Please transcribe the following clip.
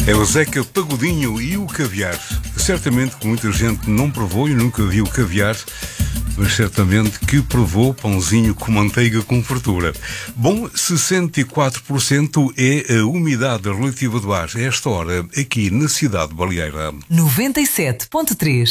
É o Zeca Pagodinho e o caviar. Certamente que muita gente não provou e nunca viu caviar, mas certamente que provou pãozinho com manteiga com fartura. Bom, 64% é a umidade relativa do ar a esta hora, aqui na cidade baleeira. 97.3